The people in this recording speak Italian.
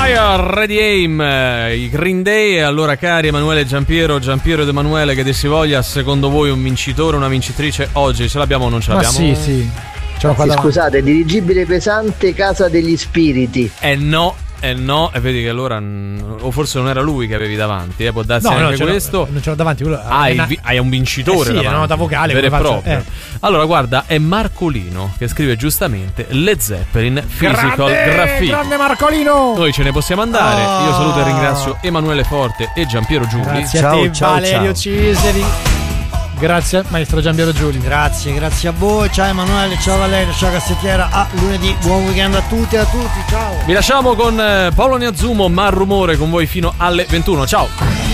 Fire, Ready Aim, i Green Day. Allora, cari Emanuele e Giampiero ed Emanuele, che si voglia, secondo voi un vincitore, una vincitrice oggi? Ce l'abbiamo o non ce l'abbiamo? Ma sì. Scusate, dirigibile pesante, Casa degli Spiriti. No, e vedi che allora o forse non era lui che avevi davanti, può darsi anche questo. Non c'era davanti, hai un vincitore sì, davanti. è una nota vocale vero e proprio. Allora guarda, è Marcolino che scrive giustamente Led Zeppelin Physical Graffiti. Grande Marcolino! Noi ce ne possiamo andare. Io saluto e ringrazio Emanuele Forte e Giampiero Giuli. Grazie a te, Valerio Ciseri. Grazie maestro Giampiero Giuli. Grazie a voi. Ciao Emanuele, ciao Valerio, ciao Cassettiera. A lunedì, buon weekend a tutti e a tutti. Ciao. Vi lasciamo con Paolo Niazumo, Ma Rumore, con voi fino alle 21. Ciao.